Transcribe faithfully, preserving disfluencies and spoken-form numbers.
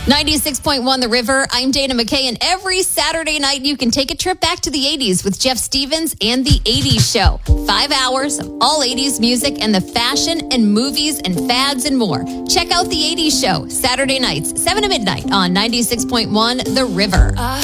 ninety-six point one The River. I'm Dana McKay, and every Saturday night you can take a trip back to the eighties with Jeff Stevens and The eighties Show. Five hours of all eighties music and the fashion and movies and fads and more. Check out The eighties Show, Saturday nights, seven to midnight on ninety-six point one The River. I